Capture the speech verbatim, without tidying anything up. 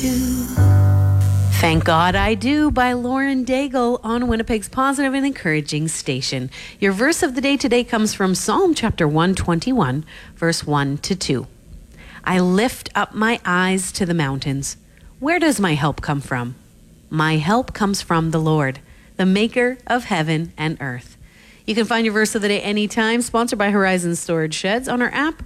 do. Thank God I Do by Lauren Daigle on Winnipeg's positive and encouraging station. Your verse of the day today comes from Psalm chapter one twenty-one, verse one to two. I lift up my eyes to the mountains. Where does my help come from? My help comes from the Lord, the maker of heaven and earth. You can find your verse of the day anytime, sponsored by Horizon Storage Sheds on our app